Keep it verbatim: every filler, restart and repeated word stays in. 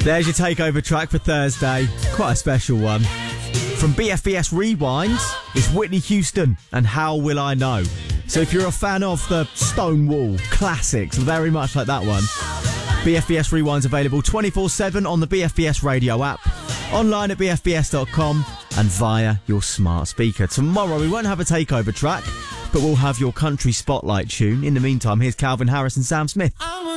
There's your takeover track for Thursday. Quite a special one. From B F B S Rewind, it's Whitney Houston and How Will I Know. So if you're a fan of the Stonewall classics, very much like that one, B F B S Rewind's available twenty-four seven on the B F B S radio app, online at b f b s dot com and via your smart speaker. Tomorrow we won't have a takeover track, but we'll have your country spotlight tune. In the meantime, here's Calvin Harris and Sam Smith.